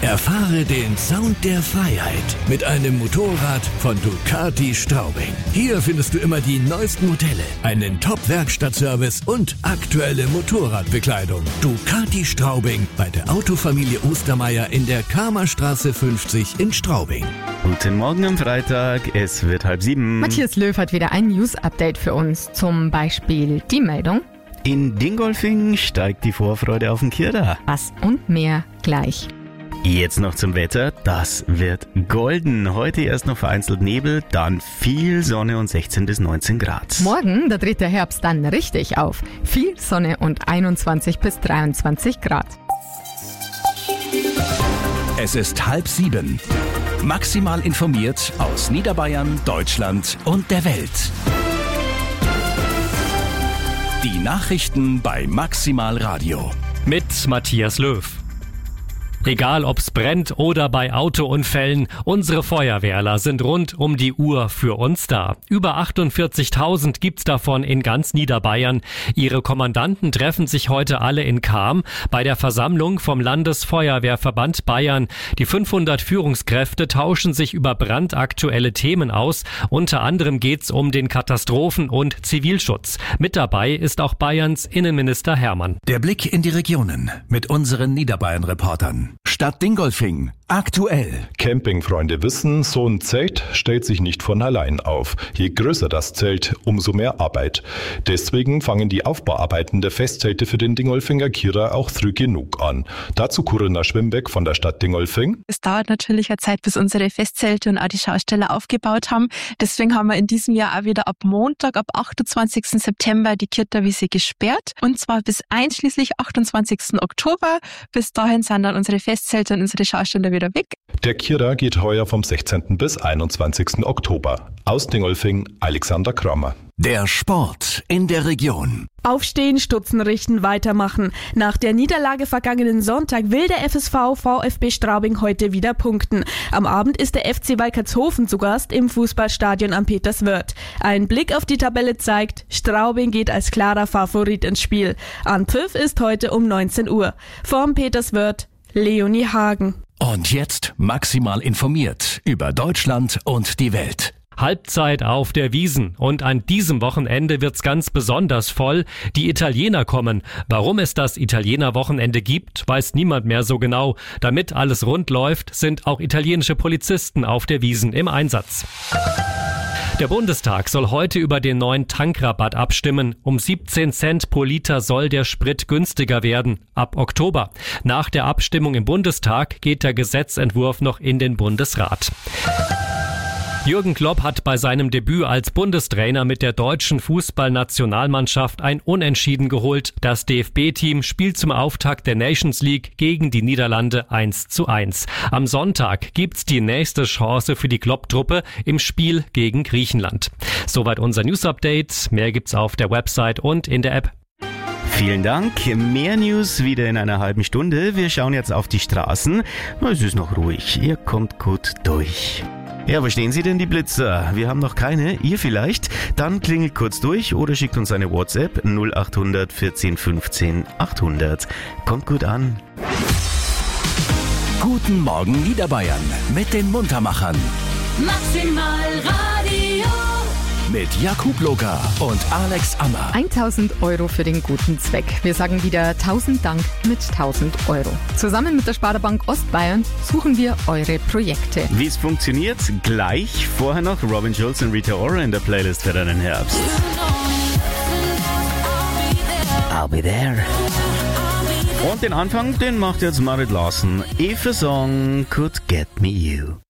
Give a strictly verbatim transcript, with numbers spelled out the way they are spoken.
Erfahre den Sound der Freiheit mit einem Motorrad von Ducati Straubing. Hier findest du immer die neuesten Modelle, einen Top-Werkstattservice und aktuelle Motorradbekleidung. Ducati Straubing bei der Autofamilie Ostermeier in der Kamerstraße fünfzig in Straubing. Guten Morgen am Freitag, es wird halb sieben. Matthias Löw hat wieder ein News-Update für uns. Zum Beispiel die Meldung: In Dingolfing steigt die Vorfreude auf den Kirda. Was und mehr gleich. Jetzt noch zum Wetter, das wird golden. Heute erst noch vereinzelt Nebel, dann viel Sonne und sechzehn bis neunzehn Grad. Morgen, da dreht der Herbst dann richtig auf. Viel Sonne und einundzwanzig bis dreiundzwanzig Grad. Es ist halb sieben. Maximal informiert aus Niederbayern, Deutschland und der Welt. Die Nachrichten bei Maximal Radio. Mit Matthias Löw. Egal ob's brennt oder bei Autounfällen, unsere Feuerwehrler sind rund um die Uhr für uns da. Über achtundvierzigtausend gibt's davon in ganz Niederbayern. Ihre Kommandanten treffen sich heute alle in Cham bei der Versammlung vom Landesfeuerwehrverband Bayern. Die fünfhundert Führungskräfte tauschen sich über brandaktuelle Themen aus. Unter anderem geht's um den Katastrophen- und Zivilschutz. Mit dabei ist auch Bayerns Innenminister Hermann. Der Blick in die Regionen mit unseren Niederbayern-Reportern. Stadt Dingolfing. Aktuell. Campingfreunde wissen, so ein Zelt stellt sich nicht von allein auf. Je größer das Zelt, umso mehr Arbeit. Deswegen fangen die Aufbauarbeiten der Festzelte für den Dingolfinger Kira auch früh genug an. Dazu Corinna Schwimbeck von der Stadt Dingolfing. Es dauert natürlich eine Zeit, bis unsere Festzelte und auch die Schausteller aufgebaut haben. Deswegen haben wir in diesem Jahr auch wieder ab Montag, ab achtundzwanzigsten September die Kirtawiese gesperrt. Und zwar bis einschließlich achtundzwanzigsten Oktober. Bis dahin sind dann unsere Festzelte und unsere Schausteller wieder weg. Der Kira geht heuer vom sechzehnten bis einundzwanzigsten Oktober. Aus Dingolfing, Alexander Kramer. Der Sport in der Region. Aufstehen, Stutzen richten, weitermachen. Nach der Niederlage vergangenen Sonntag will der F S V VfB Straubing heute wieder punkten. Am Abend ist der F C Walkertshofen zu Gast im Fußballstadion am Peterswörth. Ein Blick auf die Tabelle zeigt, Straubing geht als klarer Favorit ins Spiel. Anpfiff ist heute um neunzehn Uhr. Vorm Peterswörth Leonie Hagen. Und jetzt maximal informiert über Deutschland und die Welt. Halbzeit auf der Wiesn und an diesem Wochenende wird's ganz besonders voll. Die Italiener kommen. Warum es das Italiener-Wochenende gibt, weiß niemand mehr so genau. Damit alles rund läuft, sind auch italienische Polizisten auf der Wiesn im Einsatz. Der Bundestag soll heute über den neuen Tankrabatt abstimmen. Um siebzehn Cent pro Liter soll der Sprit günstiger werden. Ab Oktober. Nach der Abstimmung im Bundestag geht der Gesetzentwurf noch in den Bundesrat. Jürgen Klopp hat bei seinem Debüt als Bundestrainer mit der deutschen Fußballnationalmannschaft ein Unentschieden geholt. Das D F B-Team spielt zum Auftakt der Nations League gegen die Niederlande eins zu eins. Am Sonntag gibt's die nächste Chance für die Klopp-Truppe im Spiel gegen Griechenland. Soweit unser News-Update. Mehr gibt's auf der Website und in der App. Vielen Dank. Mehr News wieder in einer halben Stunde. Wir schauen jetzt auf die Straßen. Es ist noch ruhig. Ihr kommt gut durch. Ja, wo stehen Sie denn, die Blitzer? Wir haben noch keine, ihr vielleicht? Dann klingelt kurz durch oder schickt uns eine WhatsApp null acht hundert vierzehn fünfzehn achthundert. Kommt gut an. Guten Morgen Niederbayern mit den Muntermachern. Maximal Radio. Mit Jakub Loga und Alex Ammer. tausend Euro für den guten Zweck. Wir sagen wieder tausend Dank mit tausend Euro. Zusammen mit der Sparda-Bank Ostbayern suchen wir eure Projekte. Wie es funktioniert, gleich. Vorher noch Robin Schulz und Rita Ora in der Playlist für deinen Herbst. I'll be there. Und den Anfang, den macht jetzt Marit Larsen. If a song could get me you.